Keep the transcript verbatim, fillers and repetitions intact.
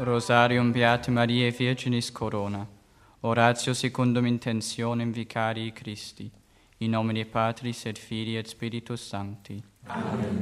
Rosarium Beate Mariae Virginis Corona. Oratio secundum intentionem Vicarii Christi. In nomine Patris et Filii et Spiritus Sancti. Amen.